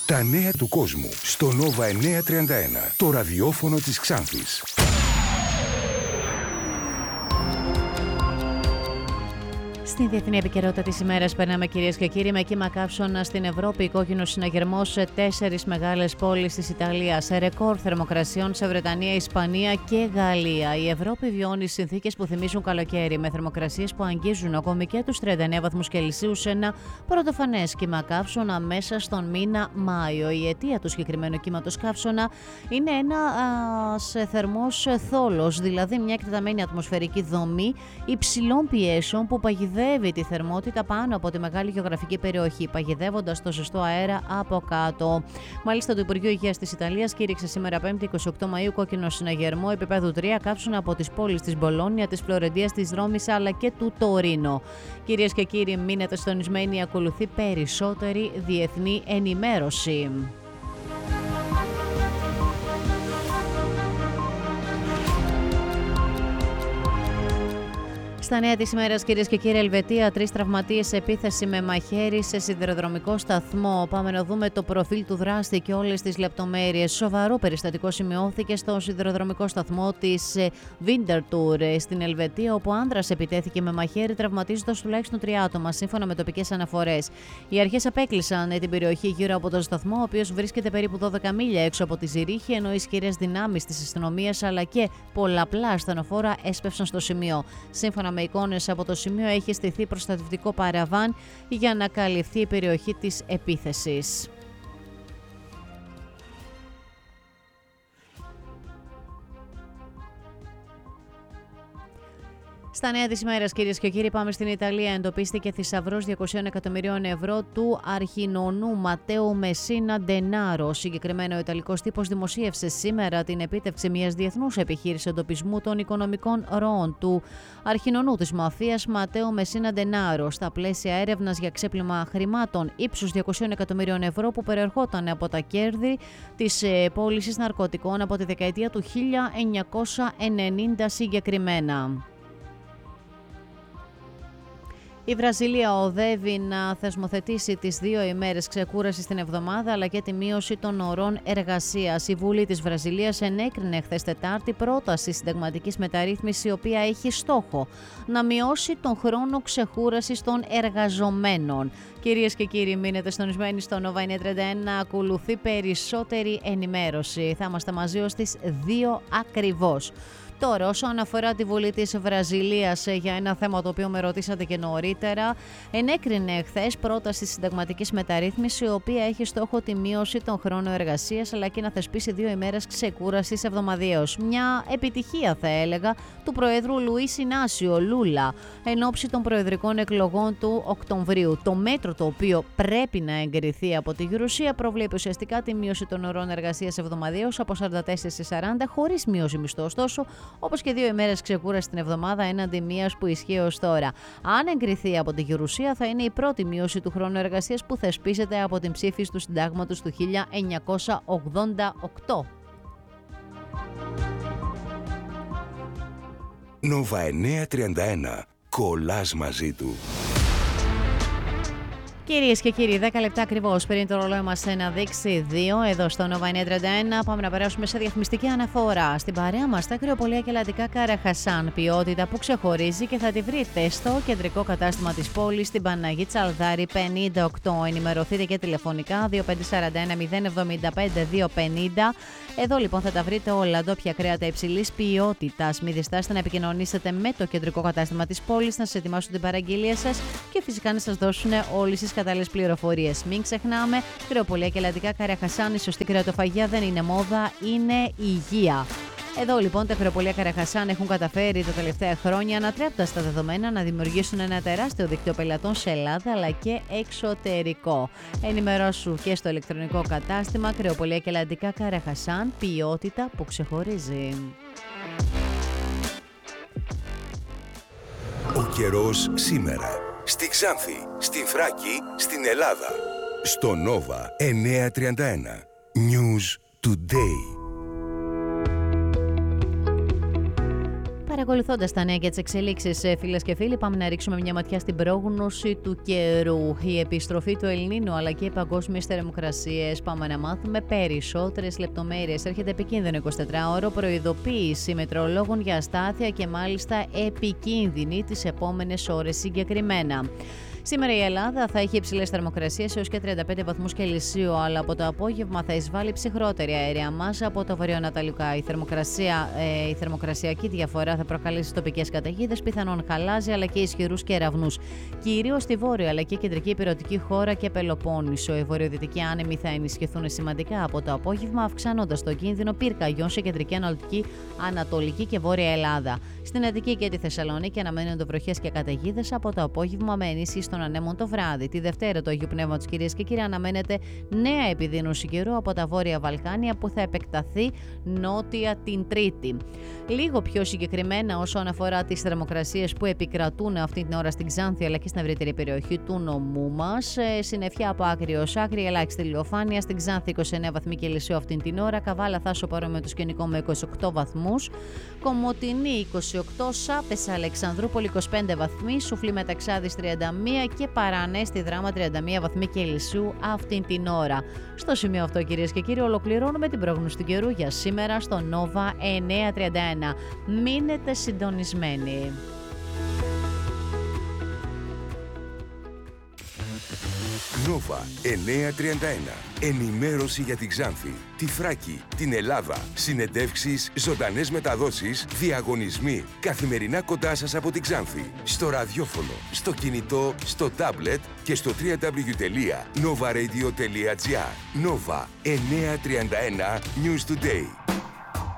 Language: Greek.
Τα νέα του κόσμου στο Nova 931, το ραδιόφωνο της Ξάνθης. Στην διεθνή επικαιρότητα της ημέρας περνάμε, κυρίες και κύριοι, με κύμα καύσωνα στην Ευρώπη, κόκκινο συναγερμός σε 4 μεγάλες πόλεις της Ιταλίας, ρεκόρ θερμοκρασιών σε Βρετανία, Ισπανία και Γαλλία. Η Ευρώπη βιώνει συνθήκες που θυμίζουν καλοκαίρι, με θερμοκρασίες που αγγίζουν ακόμη και τους 39 βαθμούς Κελσίου σε ένα πρωτοφανές κύμα καύσωνα μέσα στον μήνα Μάιο. Η αιτία του συγκεκριμένου κύματος καύσωνα είναι ένας θερμός θόλος, δηλαδή μια εκτεταμένη ατμοσφαιρική δομή υψηλών πιέσεων που παγιδεύει τη θερμότητα πάνω από τη μεγάλη γεωγραφική περιοχή, παγιδεύοντας το ζεστό αέρα από κάτω. Μάλιστα, το Υπουργείο Υγείας της Ιταλίας κήρυξε σήμερα 5η 28 Μαΐου κόκκινο συναγερμό επίπεδου 3 καύσωνα από τις πόλεις της Μπολόνια, της Φλωρεντίας, της Ρώμης αλλά και του Τωρίνο. Κυρίες και κύριοι, μείνετε συντονισμένοι, ακολουθεί περισσότερη διεθνή ενημέρωση. Στα νέα της ημέρας, κυρίες και κύριοι, Ελβετία, 3 τραυματίες σε επίθεση με μαχαίρι σε σιδηροδρομικό σταθμό. Πάμε να δούμε το προφίλ του δράστη και όλες τις λεπτομέρειες. Σοβαρό περιστατικό σημειώθηκε στο σιδηροδρομικό σταθμό της Winterthur στην Ελβετία, όπου ο άνδρας επιτέθηκε με μαχαίρι, τραυματίζοντας τουλάχιστον 3 άτομα, σύμφωνα με τοπικές αναφορές. Οι αρχές απέκλεισαν την περιοχή γύρω από τον σταθμό, ο οποίος βρίσκεται περίπου 12 μίλια έξω από τη Ζηρίχη, ενώ ισχυρές δυνάμεις της αστυνομίας αλλά και πολλαπλά ασθενοφόρα έσπευσαν στο σημείο. Σύμφωνα με εικόνες από το σημείο, έχει στηθεί προστατευτικό παραβάν για να καλυφθεί η περιοχή της επίθεσης. Στα νέα της ημέρας, κυρίες και κύριοι, πάμε στην Ιταλία. Εντοπίστηκε θησαυρός 200 εκατομμυρίων ευρώ του αρχινονού Ματέο Μεσίνα Ντενάρο. Συγκεκριμένα, ο Ιταλικός τύπος δημοσίευσε σήμερα την επίτευξη μιας διεθνούς επιχείρησης εντοπισμού των οικονομικών ροών του αρχινονού της μαφίας Ματέο Μεσίνα Ντενάρο, στα πλαίσια έρευνας για ξέπλυμα χρημάτων ύψους 200 εκατομμυρίων ευρώ που περιερχόταν από τα κέρδη της πώλησης ναρκωτικών από τη δεκαετία του 1990 συγκεκριμένα. Η Βραζιλία οδεύει να θεσμοθετήσει τις 2 ημέρες ξεκούρασης την εβδομάδα, αλλά και τη μείωση των ωρών εργασίας. Η Βουλή της Βραζιλίας ενέκρινε χθες Τετάρτη πρόταση συνταγματικής μεταρρύθμισης, η οποία έχει στόχο να μειώσει τον χρόνο ξεκούρασης των εργαζομένων. Κυρίες και κύριοι, μείνετε συντονισμένοι στο Nova 931, ακολουθεί περισσότερη ενημέρωση. Θα είμαστε μαζί ως τις 2 ακριβώς. Τώρα, όσον αφορά τη Βουλή της Βραζιλίας, για ένα θέμα το οποίο με ρωτήσατε και νωρίτερα, ενέκρινε χθες πρόταση συνταγματικής μεταρρύθμισης, η οποία έχει στόχο τη μείωση των χρόνων εργασίας, αλλά και να θεσπίσει 2 ημέρες ξεκούρασης εβδομαδιαίως. Μια επιτυχία, θα έλεγα, του Προέδρου Λουίς Ινάσιο Λούλα εν ώψη των προεδρικών εκλογών του Οκτωβρίου. Το μέτρο, το οποίο πρέπει να εγκριθεί από τη Γερουσία, προβλέπει ουσιαστικά τη μείωση των ωρών εργασίας εβδομαδιαίως από 44 σε 40, χωρίς μείωση μισθού, ωστόσο, όπως και 2 ημέρες ξεκούραση την εβδομάδα έναντι μίας που ισχύει ως τώρα. Αν εγκριθεί από τη Γερουσία, θα είναι η πρώτη μείωση του χρόνου εργασίας που θεσπίζεται από την ψήφιση του συντάγματος του 1988. Nova 931. Κολλάς μαζί του. Κυρίες και κύριοι, 10 λεπτά ακριβώς πριν το ρολόι μας να δείξει 2, εδώ στο Nova 931, πάμε να περάσουμε σε διαφημιστική αναφορά. Στην παρέα μας τα κρυοπολία και ελαττικά Καραχασάν, ποιότητα που ξεχωρίζει και θα τη βρείτε στο κεντρικό κατάστημα της πόλης, στην Παναγή Τσαλδάρη 58. Ενημερωθείτε και τηλεφωνικά 2541 075 250. Εδώ λοιπόν θα τα βρείτε όλα, ντόπια κρέατα υψηλής ποιότητας. Μην διστάσετε να επικοινωνήσετε με το κεντρικό κατάστημα της πόλης, να σας ετοιμάσουν την παραγγελία σας και φυσικά να σας δώσουν όλες τις κατάλληλες πληροφορίες. Μην ξεχνάμε, κρεοπολία και ελαττικά Καραχασάν, η σωστή κρεατοφαγία δεν είναι μόδα, είναι υγεία. Εδώ λοιπόν τα κρεοπολία Καραχασάν έχουν καταφέρει τα τελευταία χρόνια, ανατρέποντας τα δεδομένα, να δημιουργήσουν ένα τεράστιο δίκτυο πελατών σε Ελλάδα αλλά και εξωτερικό. Ενημερώσου και στο ηλεκτρονικό κατάστημα κρεοπολία και ελαττικά Καραχασάν, ποιότητα που ξεχωρίζει. Ο καιρός σήμερα. Στη Ξάνθη, στη Θράκη, στην Ελλάδα. Στο Nova 931. News Today. Παρακολουθώντας τα νέα και τις εξελίξεις, φίλες και φίλοι, πάμε να ρίξουμε μια ματιά στην πρόγνωση του καιρού. Η επιστροφή του Ελνίνου αλλά και οι παγκόσμιες θερμοκρασίες. Πάμε να μάθουμε περισσότερες λεπτομέρειες. Έρχεται επικίνδυνο 24ωρο, προειδοποίηση μετεωρολόγων για αστάθεια και μάλιστα επικίνδυνη τις επόμενες ώρες συγκεκριμένα. Σήμερα η Ελλάδα θα έχει υψηλές θερμοκρασίες έως και 35 βαθμούς Κελσίου, αλλά από το απόγευμα θα εισβάλλει ψυχρότερη αέρια μάζα από το βορειοανατολικά. Η θερμοκρασιακή διαφορά θα προκαλέσει τοπικές καταιγίδες, πιθανόν χαλάζι αλλά και ισχυρούς κεραυνούς. Κυρίως στη βόρεια αλλά και κεντρική υπηρετική χώρα και Πελοπόννησο. Οι βορειοδυτικοί άνεμοι θα ενισχυθούν σημαντικά από το απόγευμα, αυξάνοντας το κίνδυνο πυρκαγιών σε κεντρική, ανατολική και βόρεια Ελλάδα. Στην Αττική και τη Θεσσαλονίκη αναμένονται βροχές και καταιγίδες από το απόγευμα με ενίσχυση των ανέμων το βράδυ. Τη Δευτέρα, το Αγίου Πνεύματος, κυρίες και κύριοι, αναμένεται νέα επιδείνωση καιρού από τα Βόρεια Βαλκάνια που θα επεκταθεί νότια την Τρίτη. Λίγο πιο συγκεκριμένα, όσον αφορά τις θερμοκρασίες που επικρατούν αυτή την ώρα στην Ξάνθη αλλά και στην ευρύτερη περιοχή του νομού μας, συννεφιά από άκρη ως άκρη, ελάχιστη ηλιοφάνεια. Στην Ξάνθη 29 βαθμοί Κελσίου αυτή την ώρα, Καβάλα Θάσο παρόμοιο το σκηνικό με 28 βαθμούς, Κομοτηνή 28, Σάπες Αλεξανδρούπολη 25 βαθμοί, Σουφλή Μεταξάδης 31 και Παρανέστη Δράμα 31 βαθμοί Κελσίου αυτήν την ώρα. Στο σημείο αυτό, κυρίες και κύριοι, ολοκληρώνουμε την πρόγνωση του καιρού για σήμερα στο Nova 931. Μείνετε συντονισμένοι. Nova 931. Ενημέρωση για την Ξάνθη, τη Θράκη, την Ελλάδα. Συνεντεύξεις, ζωντανές μεταδόσεις, διαγωνισμοί. Καθημερινά κοντά σας από την Ξάνθη. Στο ραδιόφωνο, στο κινητό, στο τάμπλετ και στο www.novaradio.gr. Nova 931 News Today.